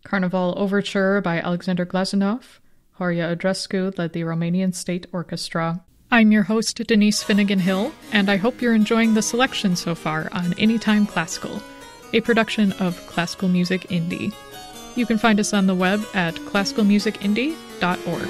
Carnival Overture by Alexander Glazunov. Horia Andreescu led the Romanian State Orchestra. I'm your host, Denise Finnegan-Hill, and I hope you're enjoying the selection so far on Anytime Classical, a production of Classical Music Indie. You can find us on the web at classicalmusicindie.org.